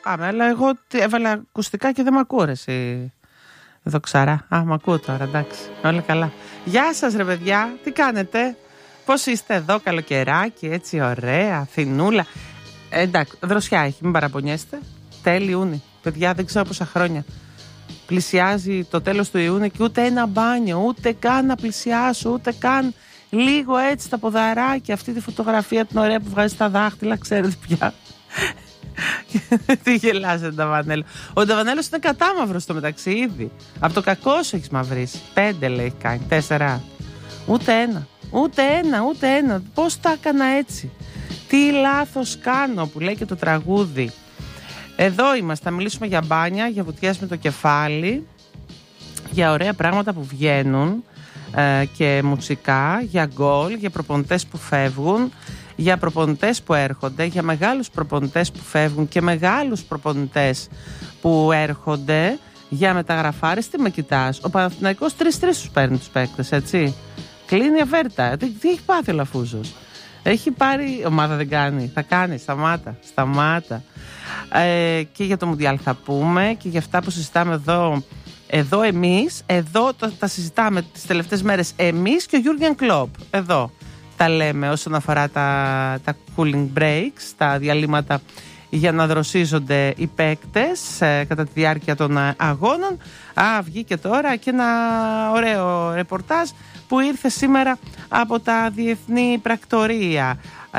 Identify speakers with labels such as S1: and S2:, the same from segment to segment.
S1: πάμε, αλλά εγώ έβαλα ακουστικά και δεν μ' ακούω, ρε εσύ. Εδώ ξαρά. Μ' ακούω τώρα, εντάξει. Όλα καλά. Γεια σας, ρε παιδιά, τι κάνετε? Πώς είστε εδώ, καλοκαιράκι, έτσι ωραία, Αθηνούλα. Εντάξει, δροσιά έχει, μην παραπονιέστε. Τέλη Ιούνι. Παιδιά, δεν ξέρω πόσα χρόνια. Πλησιάζει το τέλος του Ιούνιου και ούτε ένα μπάνιο, ούτε καν να πλησιάσω, ούτε καν λίγο έτσι τα ποδαράκια. Αυτή τη φωτογραφία την ωραία που βγάζει τα δάχτυλα, ξέρετε πια. Τι γελάσαι, Νταβανέλο. Ο Νταβανέλος είναι κατάμαυρος στο μεταξύ ήδη. Από το κακό σου έχεις μαυρίσει. 5 λέει κάνει, 4. Ούτε ένα. Πώς τα έκανα έτσι? Τι λάθος κάνω, που λέει και το τραγούδι. Εδώ είμαστε, θα μιλήσουμε για μπάνια, για βουτιές με το κεφάλι, για ωραία πράγματα που βγαίνουν και μουτσικά, για γκολ, για προπονητές που φεύγουν, για προπονητές που έρχονται, για μεγάλους προπονητές που φεύγουν και μεγάλους προπονητές που έρχονται, για μεταγραφάρες. Τι με κοιτάς? Ο Παναθηναϊκός 3-3 τους παίρνει τους παίκτες, έτσι. Κλείνει αβέρτα. Τι έχει πάθει ο Λαφούζος? Έχει πάρει, ομάδα δεν κάνει. Θα κάνει, σταμάτα. Και για το Μουντιάλ θα πούμε και για αυτά που συζητάμε εδώ εμείς, εδώ τα συζητάμε τις τελευταίες μέρες εμείς και ο Γιούργεν Κλοπ. Εδώ τα λέμε όσον αφορά τα cooling breaks, τα διαλύματα για να δροσίζονται οι παίκτες κατά τη διάρκεια των αγώνων. Βγήκε τώρα και ένα ωραίο ρεπορτάζ που ήρθε σήμερα από τα διεθνή πρακτορία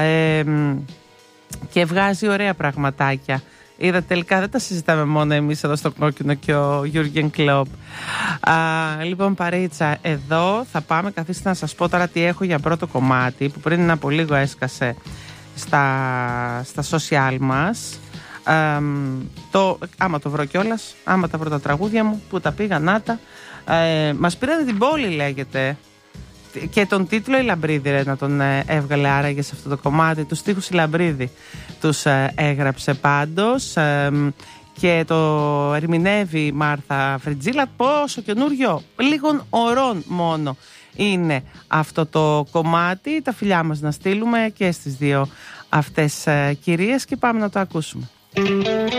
S1: και βγάζει ωραία πραγματάκια. Είδα, τελικά δεν τα συζητάμε μόνο εμείς εδώ στο Κόκκινο και ο Γιούργεν Κλοπ. Λοιπόν, παρίτσα, εδώ θα πάμε. Καθίστε να σας πω τώρα τι έχω για πρώτο κομμάτι που πριν από λίγο έσκασε στα social μας. Άμα το βρω κιόλας, άμα τα βρω τα τραγούδια μου που τα πήγα να τα. Μας πήρανε την πόλη, λέγεται. Και τον τίτλο η Λαμπρίδη να τον έβγαλε άραγε σε αυτό το κομμάτι. Τους στίχους η Λαμπρίδη τους έγραψε πάντως και το ερμηνεύει η Μάρθα Φριτζίλα. Πόσο καινούριο, λίγων ωρών μόνο είναι αυτό το κομμάτι. Τα φιλιά μας να στείλουμε και στις δύο αυτές κυρίες και πάμε να το ακούσουμε.